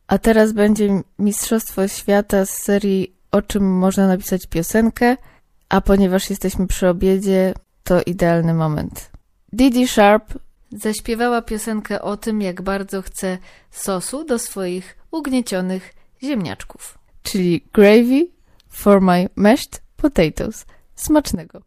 A teraz będzie Mistrzostwo Świata z serii O czym można napisać piosenkę, a ponieważ jesteśmy przy obiedzie, to idealny moment. Dee Sharp zaśpiewała piosenkę o tym, jak bardzo chce sosu do swoich ugniecionych ziemniaczków. Czyli gravy for my mashed potatoes. Smacznego!